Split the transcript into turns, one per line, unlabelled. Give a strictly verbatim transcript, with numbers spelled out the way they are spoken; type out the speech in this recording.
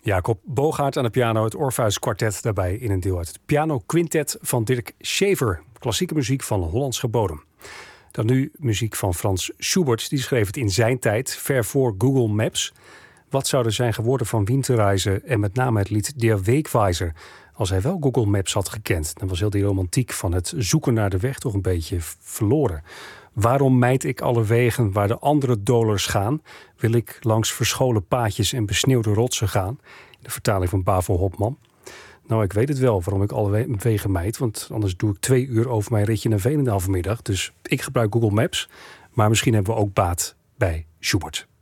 Jacob Boogaard aan de piano, het Orpheus Quartet daarbij in een deel uit het Piano Quintet van Dirk Shaver. Klassieke muziek van Hollandse bodem. Dan nu muziek van Franz Schubert, die schreef het in zijn tijd, ver voor Google Maps. Wat zou er zijn geworden van Winterreise en met name het lied Der Wegweiser, als hij wel Google Maps had gekend? Dan was heel die romantiek van het zoeken naar de weg toch een beetje verloren. Waarom mijd ik alle wegen waar de andere dolers gaan? Wil ik langs verscholen paadjes en besneeuwde rotsen gaan? De vertaling van Bavo Hopman. Nou, ik weet het wel waarom ik alle wegen mijd. Want anders doe ik twee uur over mijn ritje naar Veenendaal vanmiddag. Dus ik gebruik Google Maps. Maar misschien hebben we ook baat bij Schubert.